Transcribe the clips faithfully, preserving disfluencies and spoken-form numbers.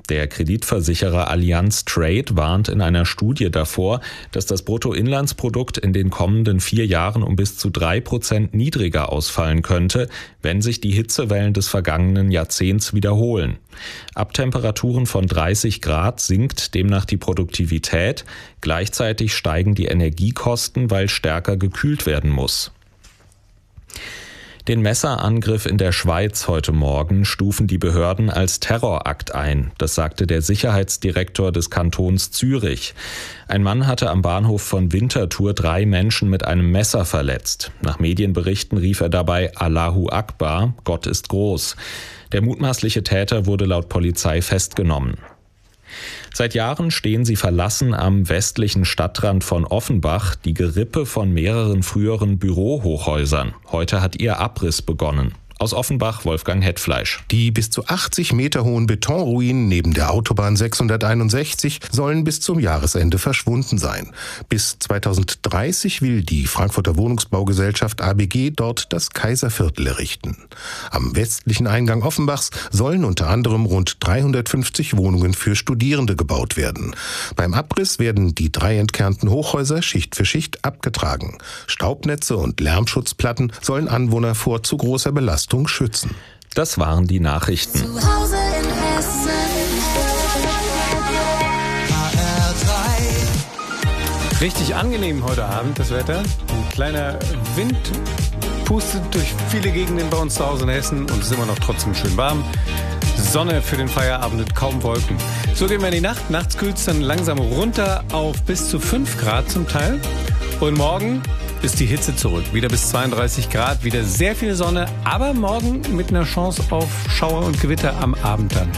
Der Kreditversicherer Allianz Trade warnt in einer Studie davor, dass das Bruttoinlandsprodukt in den kommenden vier Jahren um bis zu drei Prozent niedriger ausfallen könnte, wenn sich die Hitzewellen des vergangenen Jahrzehnts wiederholen. Ab Temperaturen von dreißig Grad sinkt demnach die Produktivität, gleichzeitig steigen die Energiekosten, weil stärker gekühlt werden muss. Den Messerangriff in der Schweiz heute Morgen stufen die Behörden als Terrorakt ein. Das sagte der Sicherheitsdirektor des Kantons Zürich. Ein Mann hatte am Bahnhof von Winterthur drei Menschen mit einem Messer verletzt. Nach Medienberichten rief er dabei Allahu Akbar, Gott ist groß. Der mutmaßliche Täter wurde laut Polizei festgenommen. Seit Jahren stehen sie verlassen am westlichen Stadtrand von Offenbach, die Gerippe von mehreren früheren Bürohochhäusern. Heute hat ihr Abriss begonnen. Aus Offenbach, Wolfgang Hetfleisch. Die bis zu achtzig Meter hohen Betonruinen neben der Autobahn sechshunderteinundsechzig sollen bis zum Jahresende verschwunden sein. Bis zweitausenddreißig will die Frankfurter Wohnungsbaugesellschaft A B G dort das Kaiserviertel errichten. Am westlichen Eingang Offenbachs sollen unter anderem rund dreihundertfünfzig Wohnungen für Studierende gebaut werden. Beim Abriss werden die drei entkernten Hochhäuser Schicht für Schicht abgetragen. Staubnetze und Lärmschutzplatten sollen Anwohner vor zu großer Belastung schützen. Das waren die Nachrichten. Zu Hause in Hessen. H R drei. Richtig angenehm heute Abend das Wetter. Ein kleiner Wind pustet durch viele Gegenden bei uns zu Hause in Hessen und es ist immer noch trotzdem schön warm. Sonne für den Feierabend mit kaum Wolken. So gehen wir in die Nacht. Nachts kühlt es dann langsam runter auf bis zu fünf Grad zum Teil. Und morgen ist die Hitze zurück. Wieder bis zweiunddreißig Grad, wieder sehr viel Sonne, aber morgen mit einer Chance auf Schauer und Gewitter am Abend dann.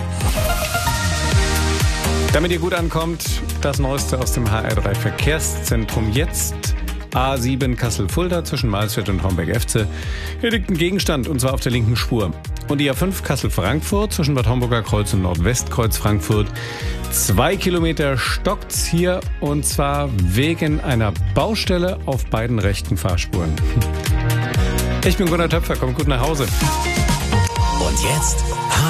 Damit ihr gut ankommt, das Neueste aus dem H R drei Verkehrszentrum jetzt. A sieben Kassel-Fulda zwischen Mahlsfeld und Homberg-Efze. Hier liegt ein Gegenstand, und zwar auf der linken Spur. Und die A fünf Kassel-Frankfurt zwischen Bad Homburger Kreuz und Nordwestkreuz Frankfurt. Zwei Kilometer stockt's hier, und zwar wegen einer Baustelle auf beiden rechten Fahrspuren. Ich bin Gunnar Töpfer, kommt gut nach Hause. Und jetzt